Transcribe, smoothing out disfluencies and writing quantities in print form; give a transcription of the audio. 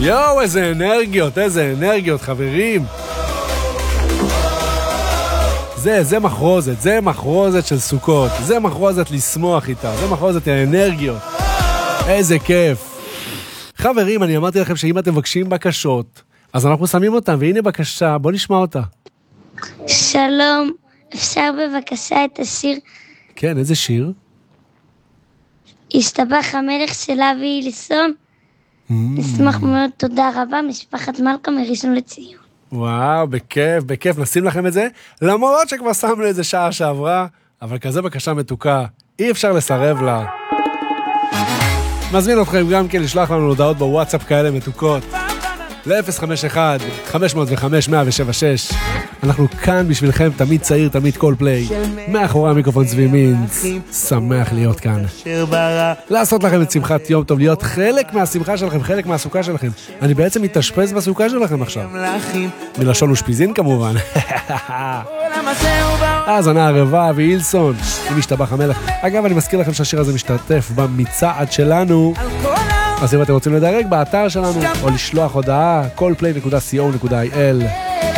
יואו, איזה אנרגיות, חברים. זה מחרוזת של סוכות. זה מחרוזת לשמוח איתה. זה מחרוזת האנרגיות. איזה כיף. חברים, אני אמרתי לכם שאם אתם מבקשים בקשות, אז אנחנו שמים אותם, והנה בקשה, בוא נשמע אותה. שלום, אפשר בבקשה את השיר? כן, איזה שיר? השתבח המלך של אבי אילסון. נשמח מאוד, תודה רבה, משפחת מלכה מראשון לציון. וואו, בכיף, נשים לכם את זה, למרות שכבר שמנו את זה שעה שעברה, אבל כזה בקשה מתוקה, אי אפשר לסרב לה. מזמין אתכם גם כן לשלוח לנו הודעות בוואטסאפ כאלה מתוקות, ל-051-505-176. אנחנו כאן בשבילכם, תמיד צעיר, תמיד כל פליי. מאחורי המיקרופון צבי מינץ. שמח להיות כאן. לעשות לכם את שמחת יום טוב, להיות חלק מהשמחה שלכם, חלק מהסוכה שלכם. אני בעצם מתאשפז בסוכה שלכם עכשיו. מלשון ושפיזין כמובן. אז ענה ערבה ואילסון, עם השתבח המלך. אגב, אני מזכיר לכם שהשיר הזה משתתף במצעד שלנו. אז אם אתם רוצים לדרג באתר שלנו, או לשלוח הודעה, callplay.co.il.